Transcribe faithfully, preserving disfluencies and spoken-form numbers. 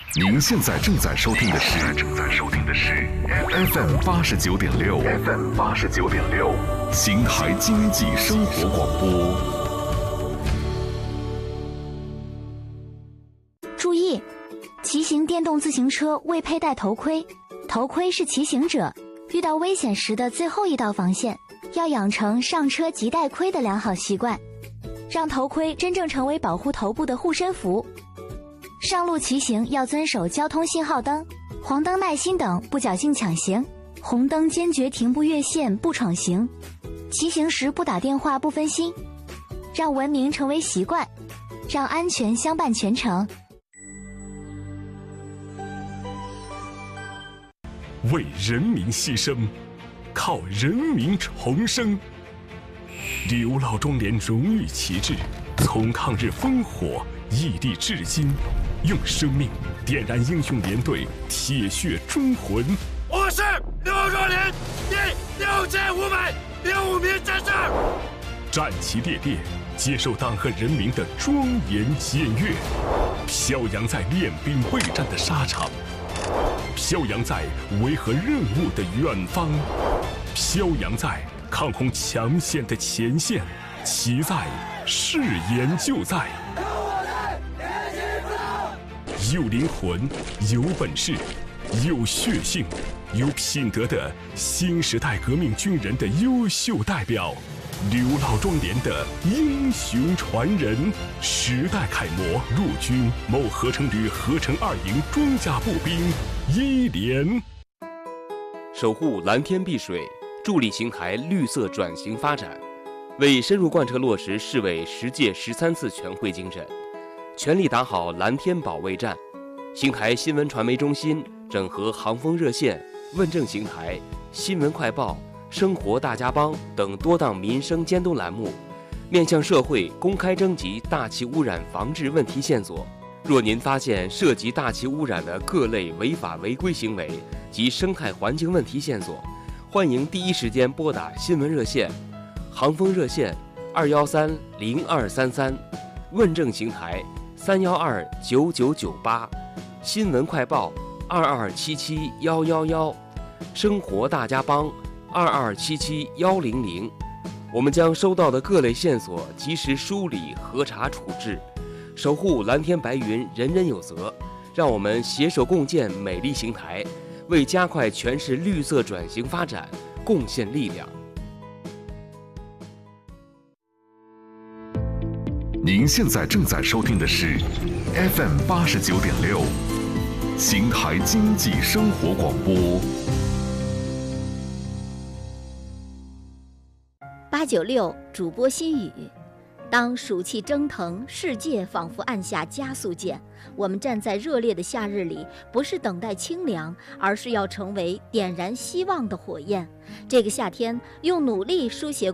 您现在正在收听的是正在收听的是 F M 八十九点六 F M 八十九点六邢台经济生活广播。 注意，骑行电动自行车未佩戴头盔，头盔是骑行者遇到危险时的最后一道防线，要养成上车即戴盔的良好习惯，让头盔真正成为保护头部的护身符。上路骑行要遵守交通信号灯、黄灯耐心等，不侥幸抢行；红灯坚决停步越线，不闯行。骑行时不打电话，不分心，让文明成为习惯，让安全相伴全程。 为人民牺牲，靠人民重生。刘老庄连荣誉旗帜，从抗日烽火屹立至今，用生命点燃英雄连队铁血忠魂。 我是刘壮连第六千五百零五名战士， 战旗猎猎，接受党和人民的庄严检阅，飘扬在练兵备战的沙场，飘扬在维和任务的远方，飘扬在抗洪抢险的前线，其在誓言就在。有灵魂，有本事，有血性，有品德的新时代革命军人的优秀代表，刘老庄连的英雄传人，时代楷模，陆军某合成旅合成二营装甲步兵一连。 守护蓝天碧水，助力邢台绿色转型发展，为深入贯彻落实市委十届十三次全会精神，全力打好蓝天保卫战。邢台新闻传媒中心整合航风热线、问政邢台、新闻快报、生活大家帮等多档民生监督栏目，面向社会公开征集大气污染防治问题线索。若您发现涉及大气污染的各类违法违规行为及生态环境问题线索，欢迎第一时间拨打新闻热线、航风热线二幺三零二三三，问政邢台三幺二九九九八，新闻快报二二七七幺幺幺，生活大家帮二二七七幺零零。我们将收到的各类线索及时梳理、核查、处置，守护蓝天白云，人人有责。让我们携手共建美丽邢台，为加快全市绿色转型发展贡献力量。 您现在正在收听的是 F M 八十九点六邢台经济生活广播。 八九六主播心语：当暑气蒸腾，世界仿佛按下加速键，我们站在热烈的夏日里，不是等待清凉，而是要成为点燃希望的火焰。这个夏天，用努力书写